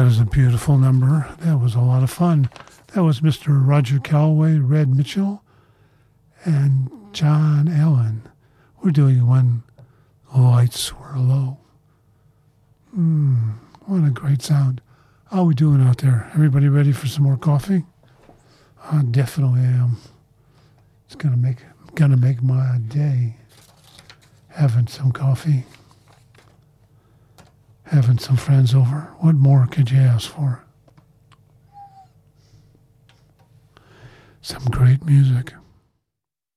was a beautiful number. That was a lot of fun. That was Mr. Roger Calloway, Red Mitchell, and John Allen. We're doing When Lights Were Low. What a great sound. How are we doing out there? Everybody ready for some more coffee? I definitely am. It's gonna make my day. Having some coffee. Having some friends over. What more could you ask for? Some great music.